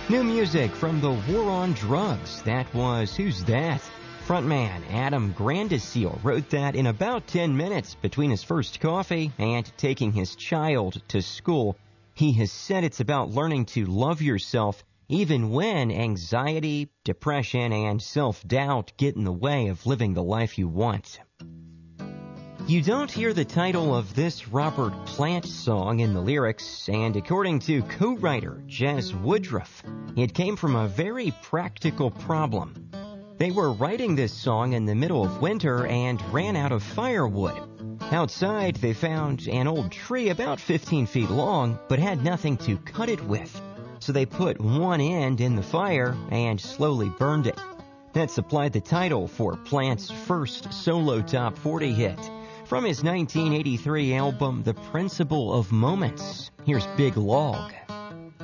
New music from the War on Drugs. That was Who's That? Frontman Adam Grandiseel wrote that in about 10 minutes between his first coffee and taking his child to school. He has said it's about learning to love yourself even when anxiety, depression, and self-doubt get in the way of living the life you want. You don't hear the title of this Robert Plant song in the lyrics, and according to co-writer Jez Woodruff, it came from a very practical problem. They were writing this song in the middle of winter and ran out of firewood. Outside, they found an old tree about 15 feet long, but had nothing to cut it with. So they put one end in the fire and slowly burned it. That supplied the title for Plant's first solo top 40 hit. From his 1983 album, The Principle of Moments, here's Big Log.